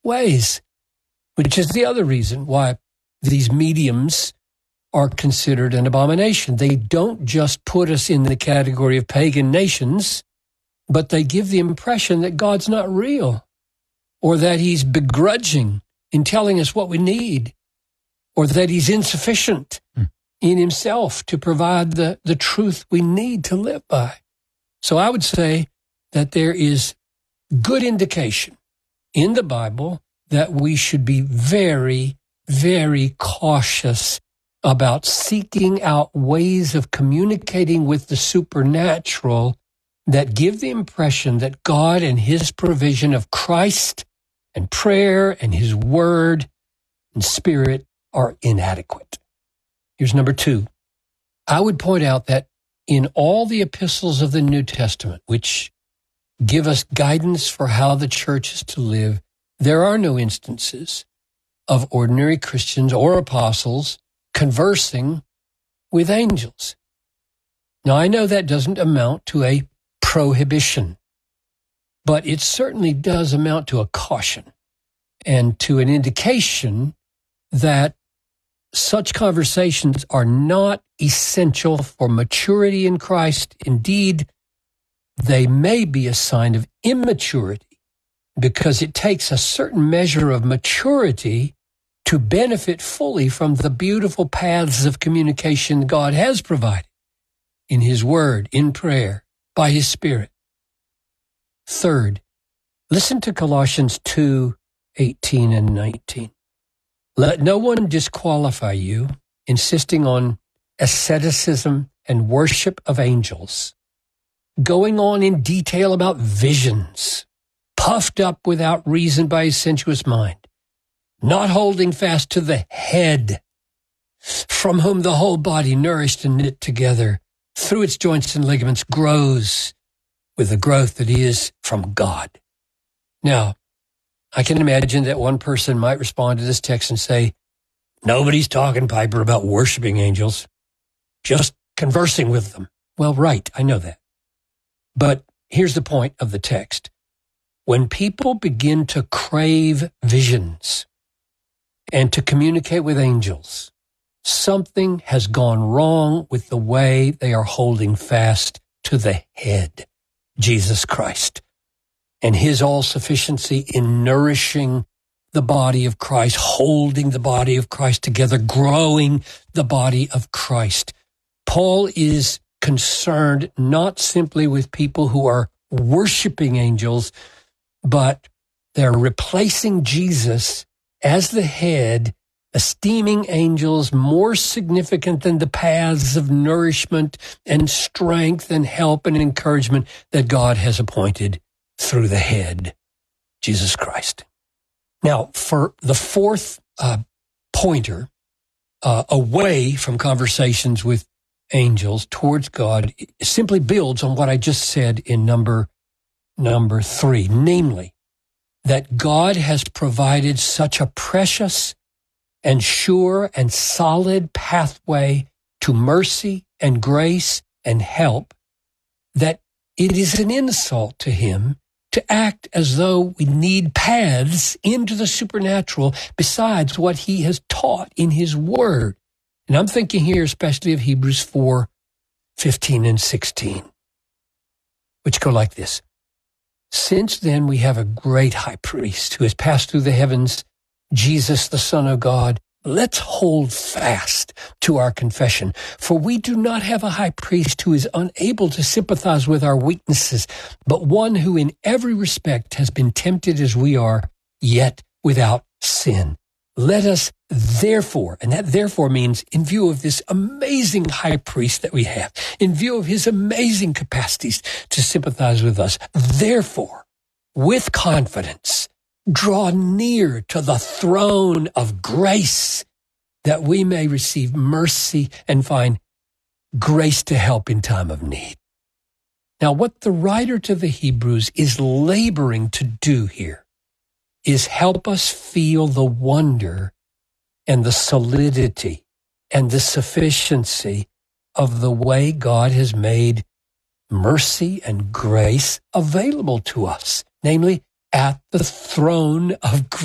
ways, which is the other reason why these mediums are considered an abomination. They don't just put us in the category of pagan nations, but they give the impression that God's not real, or that he's begrudging in telling us what we need, or that he's insufficient in himself to provide the truth we need to live by. So I would say that there is good indication in the Bible that we should be very, very cautious about seeking out ways of communicating with the supernatural that give the impression that God and his provision of Christ and prayer and his word and spirit are inadequate. Here's number 2. I would point out that in all the epistles of the New Testament, which give us guidance for how the church is to live, there are no instances of ordinary Christians or apostles conversing with angels. Now, I know that doesn't amount to a prohibition, but it certainly does amount to a caution and to an indication that such conversations are not essential for maturity in Christ. Indeed, they may be a sign of immaturity, because it takes a certain measure of maturity to benefit fully from the beautiful paths of communication God has provided in his word, in prayer, by his Spirit. Third, listen to Colossians 2:18 and 19. Let no one disqualify you, insisting on asceticism and worship of angels, going on in detail about visions, puffed up without reason by his sensuous mind, not holding fast to the head, from whom the whole body, nourished and knit together through its joints and ligaments, grows with the growth that is from God. Now, I can imagine that one person might respond to this text and say, nobody's talking, Piper, about worshiping angels, just conversing with them. Well, right, I know that. But here's the point of the text. When people begin to crave visions and to communicate with angels, something has gone wrong with the way they are holding fast to the head, Jesus Christ, and his all-sufficiency in nourishing the body of Christ, holding the body of Christ together, growing the body of Christ. Paul is concerned not simply with people who are worshiping angels, but they're replacing Jesus as the head, esteeming angels more significant than the paths of nourishment and strength and help and encouragement that God has appointed through the head, Jesus Christ. Now, for the fourth pointer, away from conversations with angels towards God, it simply builds on what I just said in number 3, namely, that God has provided such a precious and sure and solid pathway to mercy and grace and help that it is an insult to him to act as though we need paths into the supernatural besides what he has taught in his word. And I'm thinking here especially of Hebrews 4:15 and 16, which go like this. Since then we have a great high priest who has passed through the heavens, Jesus, the Son of God. Let's hold fast to our confession, for we do not have a high priest who is unable to sympathize with our weaknesses, but one who in every respect has been tempted as we are, yet without sin. Let us therefore, and that therefore means in view of this amazing high priest that we have, in view of his amazing capacities to sympathize with us, therefore, with confidence, draw near to the throne of grace that we may receive mercy and find grace to help in time of need. Now, what the writer to the Hebrews is laboring to do here is help us feel the wonder and the solidity and the sufficiency of the way God has made mercy and grace available to us, namely at the throne of grace.